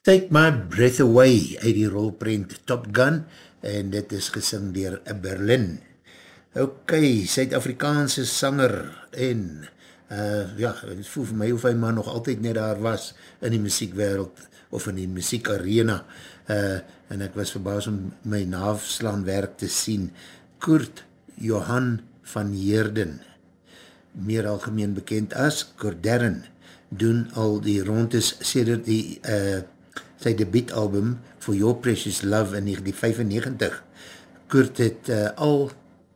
Take My Breath Away uit die rolprent Top Gun en dit is gesing dier Berlin. Ok, Suid-Afrikaanse sanger en ja, het voel vir my of hy maar nog altyd net daar was in die muziekwereld of in die muziekarena en ek was verbaas om my naafslaanwerk te sien. Kurt Johan van Heerden, meer algemeen bekend as Kordern, doen al die rondes sedert die sy debuutalbum For Your Precious Love in 1995. Kurt het al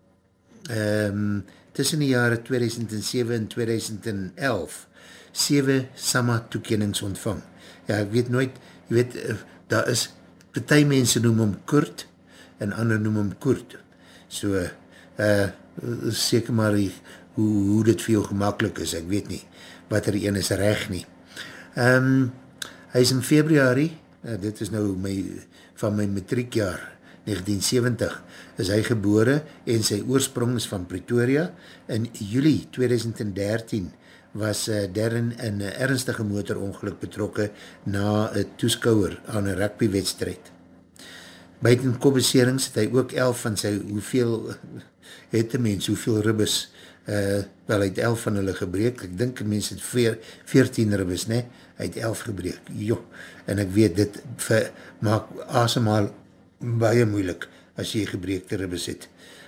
tussen die jare 2007 en 2011 7 SAMA toekennings ontvang. Ja, ek weet nooit, jy weet, daar is, party mense noem hom Kurt en ander noem hom Kurt. So, seker maar hoe dit vir jou gemakkelijk is, ek weet nie, wat er een is reg nie. Hy is in februarie, dit is nou van my matriekjaar, 1970, is hy gebore en sy oorsprong is van Pretoria. In juli 2013 was Darren in een ernstige motorongeluk betrokke na een toeskouwer aan een rugbywedstrijd. Buiten kopbeserings het hy ook 11 van sy, hoeveel het die mens, hoeveel ribbes, wel hy het 11 van hulle gebreek, ek dink die mens het 14 ribbes, ne? Hy het 11 gebreek, joh, en ek weet dit maak asemhaal baie moeilik as jy gebreekte ribbes het.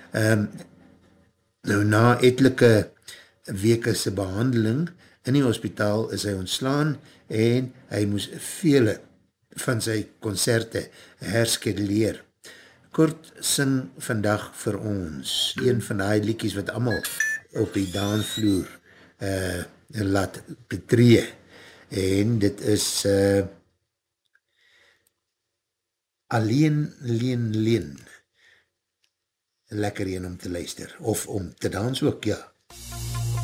Nou na etelike weke se behandeling in die hospitaal is hy ontslaan en hy moes vele van sy concerte herskeduleer. Kurt sing vandag vir ons, een van die liedjies wat allemaal op die dansvloer laat betree. En dit is Alleen, Leen. Lekker een om te luister, of om te dans ook, ja.